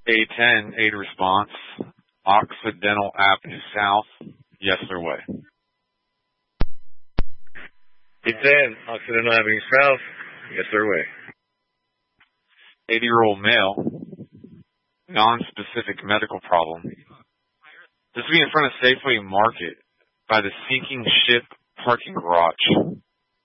A10, aid response, Occidental Avenue South, yes their way. A10, Occidental Avenue South, yes their way. 80-year-old male, non-specific medical problem. This will be in front of Safeway Market by the sinking ship parking garage.